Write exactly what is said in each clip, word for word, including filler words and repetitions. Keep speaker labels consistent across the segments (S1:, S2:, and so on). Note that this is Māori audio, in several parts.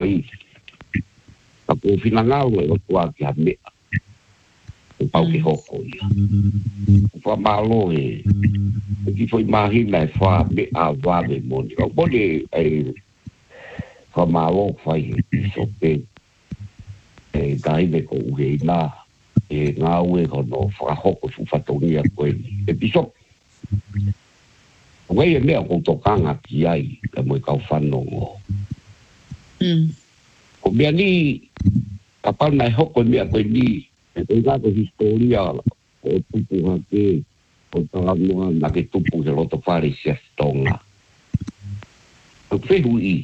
S1: fai. Ako finangau e o tua ki ha mea. O pau ki hoko ia. Wha malo e. E ki foi mahina e wha mea wale moni. O moni e wha malo fai e so pe. E taime ko uhe ina. E ngā ue kono whakahoko su whatongia koe ni. E piso. Wei e mea ko tokanga ki ai. Ka moe kau whanongo.
S2: Mm.
S1: Ko mea ni. Ka pauna e hoko mea koe ni. E koe ngā ko historia. O tupu hake. O tānua na ke tupu he loto whare sia stonga. O whehu i.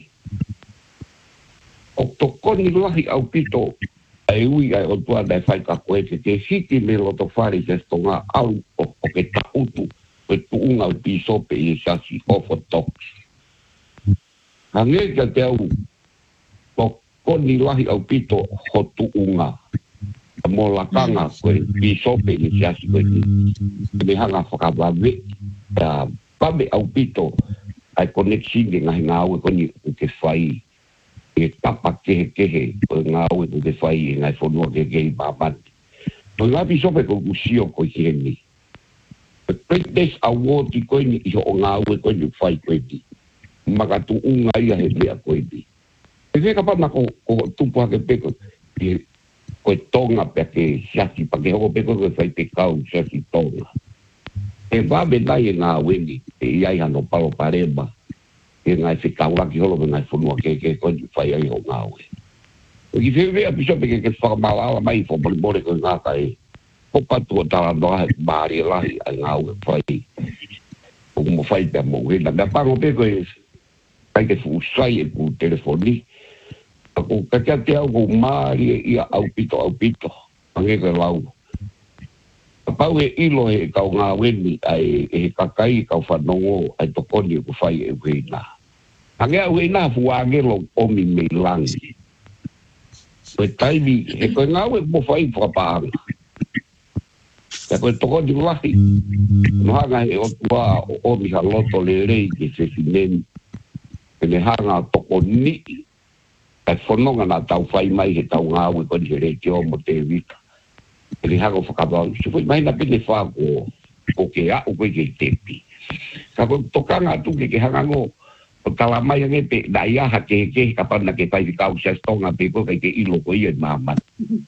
S1: O tokoni lahi au pito. Ai ui ai o tua dai whai ka koe te te hiti me loto whare sia stonga au o, o ke tautu. Pe tuunga o pisope i sasi ofo toks. Hange ka te au. Tokoni lahi au pito ho tuunga. Mo lakanga koe pisope i sasi koe ni. Me hanga whakawawe. Ta pame au pito. Ai koneksi de ngahi ngā ue koni u ke whai. E tapa kehe kehe. O ngā ue u ke whai e ngai whanua ke kei mamani. To ngā pisope ko usio koe ki heni. President's Award ki koe ni iho o ngā ue koe ni whai koe ni. Maka tu unga ia he mea koe ni. E wheka pana ko, ko tupu hake peko. E koe tonga pia ke siasi. Pa ke hoko peko koe whai te kau siasi tonga. E wabe nai e ngā ue ni. E iai hano palo parema. E ngai se kauraki holo me ngai whanua ke ke koe ni whai ai ho ngā ue. E ki whewea pisope ke ke whakamala mai fo polimore koe ngā kai. O patu o tala noa he maari lahi ai ngā ue whai. O mo whai pia mo hena. Mea pango peko e kai ke fuusai e ku telefoni. Ako kakia te au ko maari e ia au pito au pito. Pange koe lau. Pau e ilo he kau ngā weni ai e he kakai kau whanongo ai tokoni e ku whai e wena. Pange au e nā fuangelo omi me langi. Koe taimi he koe ngā ue mo whai whakapaanga. Ka koe toko ni lahi. No hanga he o tua o omi ha loto le rei ke se sineni. E ne hanga toko ni. Ka whanonga na tau whai mai he tau ngā ue koni he rei te o mo te wika. E ne hanga whakapau. Se fwoi mai na pene whako o ke a o koe ke tepi. Ka koe tokanga atu ke ke hanga ngo. O tala mai ange pe na iaha ke ke ka pana ke pai vikau se stonga pe koe ke ilo koe ia maman.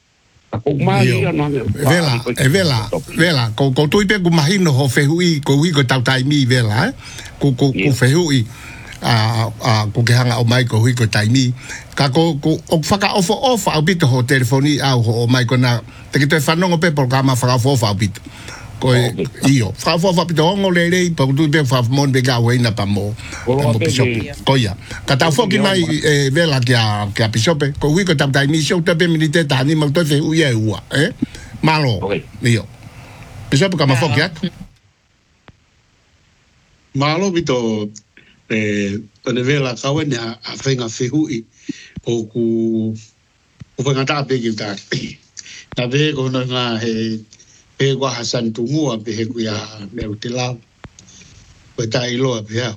S3: Vela, e vela, vela, ko ko tui pe ku mahino ho fehui, ko hui ko tau tai mi vela, eh? Ko ko ko fehui a a ko ke hanga o mai ko hui ko tai mi. Ka ko ko o faka ofo ofa au bito ho telefoni au ho mai ko na te ke te whanongo pe programa faka ofo ofa au bito. Ko io, faka ofo ofa bito hongo le rei, pa tui pe fa mon be ga weina pa mo. Mo pisope. Ko ia. Ka tau foki mai e vela kia kia pisope, ko hui ko tau tai mi sio te pe milite ta ni mo to fe u ye ua, eh? Malo. Io. Pisope ka ma foki ak.
S4: Malo bito eh tone vela ka wene a fenga fehui o ku o fenga ta pe ki ta. Ta ve ko no nga he pe wa hasan tungu a pe ku ya me utila. Ko ta ilo a pe.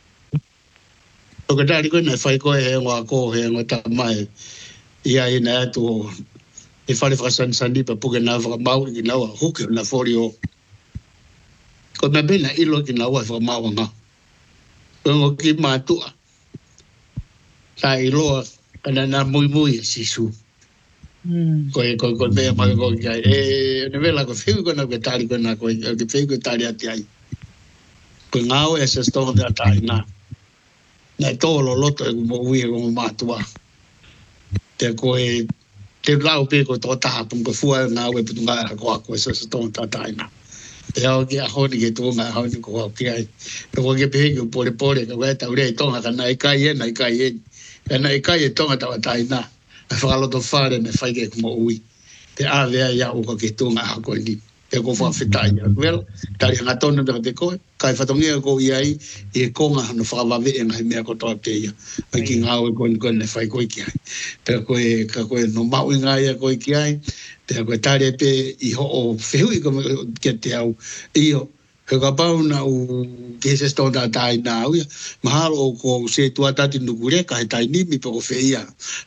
S4: O ka ta ri ko na fai ko he wa ko he ngo ta mai. Ia ina tu e fale fra san sandi pa puke na fra mau ki na wa hoke na forio. Ko na bena ilo ki na wa fra mau nga. Ko ki matua. Ta ilo kana na muy muy sisu. Ko ko ko be ma ko ya e ne vela ko fiu ko na ke tali ko na ko ke fiu ko tali ati ai. Ko ngao e se sto da tai na. Na to lo loto e mo wi ko matua. Te ko e te lau pe ko to ta pun ko fu na we pu nga ko ko se sto ta tai na. Te au ki a honi ke tu nga honi ko ki ai. Te ko ke pe ko pore pore ko ta ure to nga na i kai e na i kai e. Na i kai e to nga ta tai na. A whakalo to whare me whai ke kumo ui. Te āwea ia uka ke tūnga hako ni. Te ko whawhetai ia. Well, tari hanga tonu me te koe. Kai whatongia ko iai i e konga hano whakawawe e ngai mea ko toa te ia. Ai ki ngā ue koe koe ne whai koe ki ai. Te koe, ka koe no mau i ngā ia koe ki ai. Te koe tari e pe i ho o whehui ko ke te au. Iho. He ka pau na u ke se stonda tai na au ia. Mahalo o ko se tuatati nukure ka he tai nimi pe ko whea.